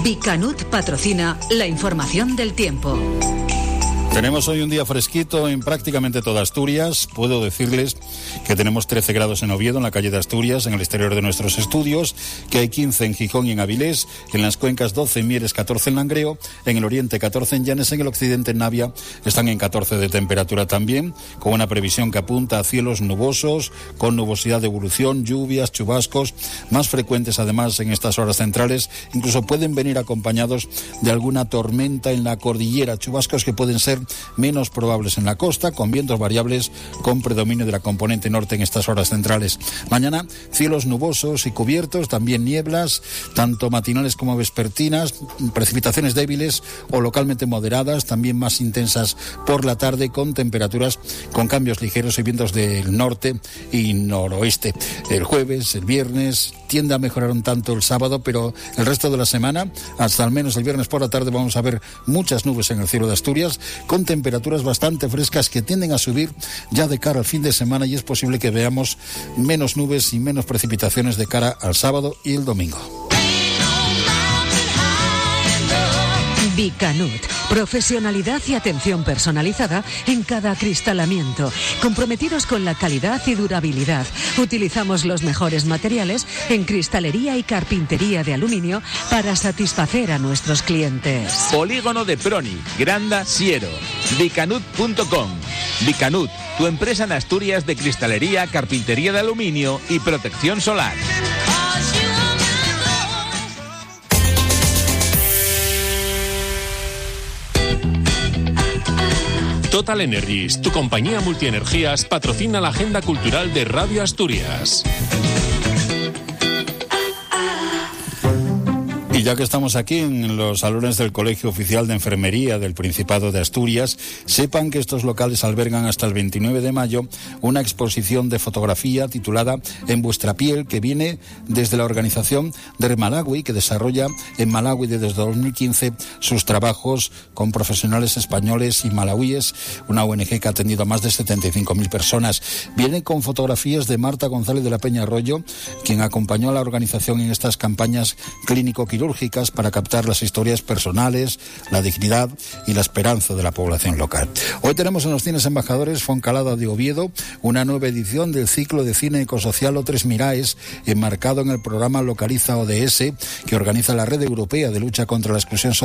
Bicanut patrocina la información del tiempo. Tenemos hoy un día fresquito en prácticamente toda Asturias. Puedo decirles que tenemos 13 grados en Oviedo, en la calle de Asturias, en el exterior de nuestros estudios, que hay 15 en Gijón y en Avilés, en las cuencas 12 en Mieres, 14 en Langreo, en el oriente 14 en Llanes, en el occidente en Navia están en 14 de temperatura también, con una previsión que apunta a cielos nubosos, con nubosidad de evolución, lluvias, chubascos, más frecuentes además en estas horas centrales, incluso pueden venir acompañados de alguna tormenta en la cordillera, chubascos que pueden ser menos probables en la costa, con vientos variables, con predominio de la componente norte en estas horas centrales. Mañana, cielos nubosos y cubiertos, también nieblas, tanto matinales como vespertinas, precipitaciones débiles o localmente moderadas, también más intensas por la tarde, con temperaturas con cambios ligeros y vientos del norte y noroeste. El jueves, el viernes, tiende a mejorar un tanto el sábado, pero el resto de la semana, hasta al menos el viernes por la tarde, vamos a ver muchas nubes en el cielo de Asturias, con temperaturas bastante frescas que tienden a subir ya de cara al fin de semana, y es posible que veamos menos nubes y menos precipitaciones de cara al sábado y el domingo. Bicanut, profesionalidad y atención personalizada en cada acristalamiento, comprometidos con la calidad y durabilidad. Utilizamos los mejores materiales en cristalería y carpintería de aluminio para satisfacer a nuestros clientes. Polígono de Proni, Granda, Siero. Bicanut.com. Bicanut, tu empresa en Asturias de cristalería, carpintería de aluminio y protección solar. Total Energies, tu compañía multienergías, patrocina la agenda cultural de Radio Asturias. Y ya que estamos aquí en los salones del Colegio Oficial de Enfermería del Principado de Asturias, sepan que estos locales albergan hasta el 29 de mayo una exposición de fotografía titulada En vuestra piel, que viene desde la organización de Malawi, que desarrolla en Malawi desde 2015 sus trabajos con profesionales españoles y malawíes, una ONG que ha atendido a más de 75.000 personas. Viene con fotografías de Marta González de la Peña Arroyo, quien acompañó a la organización en estas campañas clínico-quirúrgicas para captar las historias personales, la dignidad y la esperanza de la población local. Hoy tenemos en los cines embajadores Foncalada de Oviedo una nueva edición del ciclo de cine ecosocial O Tres Miraes, enmarcado en el programa Localiza ODS, que organiza la Red Europea de Lucha contra la Exclusión Social